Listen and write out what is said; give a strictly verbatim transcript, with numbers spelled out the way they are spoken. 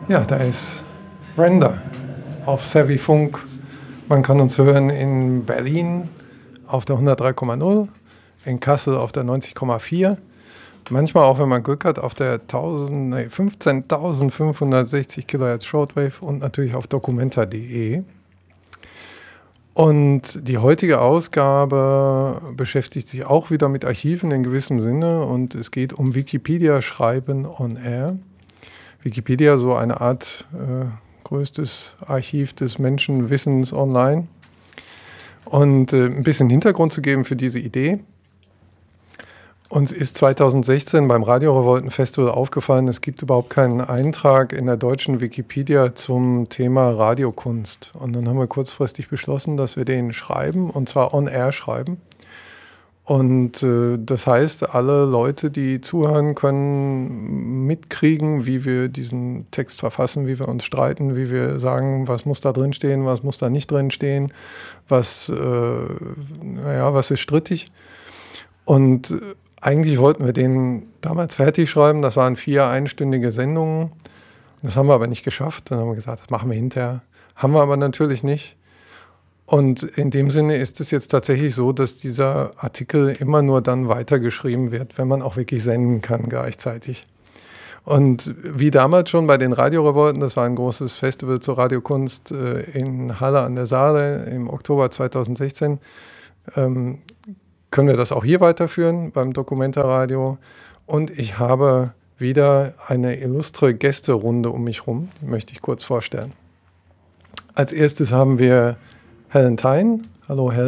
Ja, da ist Render auf Savvy Funk. Man kann uns hören in Berlin auf der hundertdrei Komma null, in Kassel auf der neunzig Komma vier, manchmal auch, wenn man Glück hat, auf der nee, fünfzehntausendfünfhundertsechzig Kilohertz Shortwave und natürlich auf documenta punkt de. Und die heutige Ausgabe beschäftigt sich auch wieder mit Archiven in gewissem Sinne und es geht um Wikipedia-Schreiben on Air. Wikipedia, so eine Art äh, größtes Archiv des Menschenwissens online. Und äh, ein bisschen Hintergrund zu geben für diese Idee. Uns ist zweitausendsechzehn beim Radio-Revolten-Festival aufgefallen, es gibt überhaupt keinen Eintrag in der deutschen Wikipedia zum Thema Radiokunst. Und dann haben wir kurzfristig beschlossen, dass wir den schreiben, und zwar on-air schreiben. Und äh, das heißt, alle Leute, die zuhören, können mitkriegen, wie wir diesen Text verfassen, wie wir uns streiten, wie wir sagen, was muss da drin stehen, was muss da nicht drin stehen, was, äh, naja, was ist strittig. Und eigentlich wollten wir den damals fertig schreiben, das waren vier einstündige Sendungen. Das haben wir aber nicht geschafft. Dann haben wir gesagt, das machen wir hinterher. Haben wir aber natürlich nicht. Und in dem Sinne ist es jetzt tatsächlich so, dass dieser Artikel immer nur dann weitergeschrieben wird, wenn man auch wirklich senden kann gleichzeitig. Und wie damals schon bei den Radiorevolten, das war ein großes Festival zur Radiokunst in Halle an der Saale im Oktober zweitausendsechzehn, ähm, können wir das auch hier weiterführen beim documenta Radio. Und ich habe wieder eine illustre Gästerunde um mich rum, die möchte ich kurz vorstellen. Als erstes haben wir Helen Thein. Hallo Helen.